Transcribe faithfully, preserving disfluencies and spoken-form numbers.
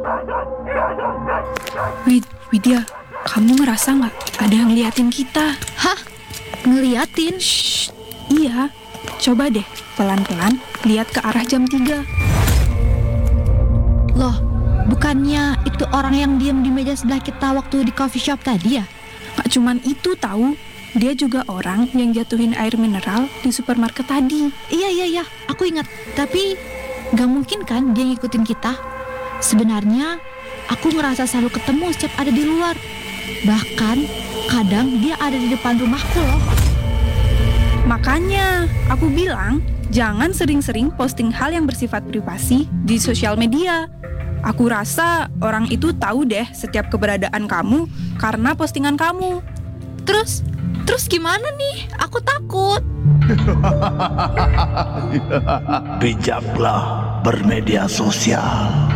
Wid, Widya, kamu ngerasa nggak ada yang ngeliatin kita? Hah? Ngeliatin? Shh, iya. Coba deh, pelan-pelan lihat ke arah jam tiga. Loh, bukannya itu orang yang diam di meja sebelah kita waktu di coffee shop tadi ya? Gak cuman itu tahu, dia juga orang yang jatuhin air mineral di supermarket tadi. Iya, iya, iya, aku ingat. Tapi gak mungkin kan dia ngikutin kita? Sebenarnya aku ngerasa selalu ketemu setiap ada di luar. Bahkan kadang dia ada di depan rumahku loh. Makanya aku bilang jangan sering-sering posting hal yang bersifat privasi di sosial media. Aku rasa orang itu tahu deh setiap keberadaan kamu karena postingan kamu. Terus, terus gimana nih? Aku takut. Bijaklah bermedia sosial.